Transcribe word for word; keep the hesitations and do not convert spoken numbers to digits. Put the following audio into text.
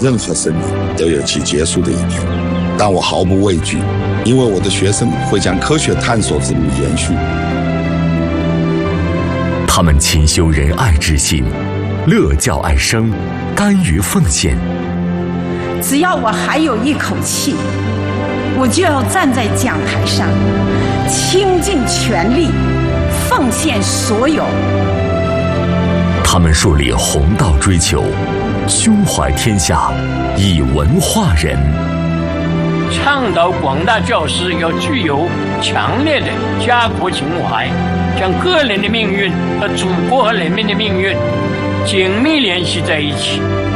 任何生命都有其结束的一天，但我毫不畏惧，因为我的学生会将科学探索之路延续。 他们勤修仁爱之心，乐教爱生，甘于奉献。 只要我还有一口气，我就要站在讲台上，倾尽全力，奉献所有。 他们树立弘道追求，胸怀天下，以文化人。 倡导广大教师要具有强烈的家国情怀，将个人的命运和祖国和人民的命运紧密联系在一起。